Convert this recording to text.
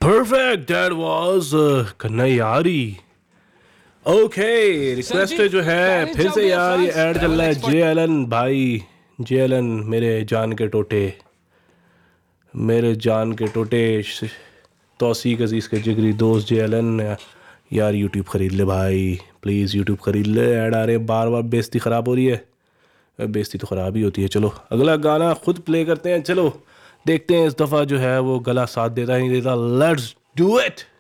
Perfect, that was कन्नैयारी। Okay, request जो है फिर से यार, ये ऐड चल रहा है। जे एलन भाई, जे एलन मेरे जान के टोटे, मेरे जान के टोटे, तौसीक अजीज़ के जिगरी दोस्त जे एलन। यार यूट्यूब ख़रीद ले भाई, प्लीज़ यूट्यूब ख़रीद ले। ऐड आ रहे हैं बार बार, बेइज्जती ख़राब हो रही है। बेइज्जती तो ख़राब ही होती है। चलो अगला गाना खुद प्ले करते हैं। चलो देखते हैं इस दफ़ा जो है वो गला साथ देता है नहीं देता। Let's do it.